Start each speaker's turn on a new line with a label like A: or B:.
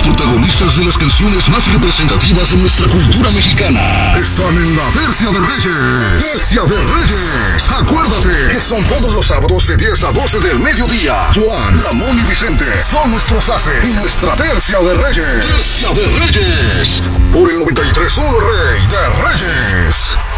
A: los protagonistas de las canciones más representativas de nuestra cultura mexicana. Están en la Tercia de Reyes. Tercia de Reyes. Acuérdate que son todos los sábados de 10 a 12 del mediodía. Joan, Ramón y Vicente son nuestros haces en nuestra Tercia de Reyes. Tercia de Reyes. Por el 93.1 Rey de Reyes.